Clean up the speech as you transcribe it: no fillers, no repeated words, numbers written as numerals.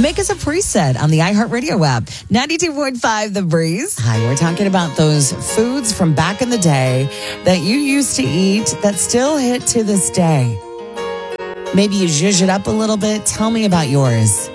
Make us a preset on the iHeartRadio app. 92.5 The Breeze. Hi, we're talking about those foods from back in the day that you used to eat that still hit to this day. Maybe you zhuzh it up a little bit. Tell me about yours.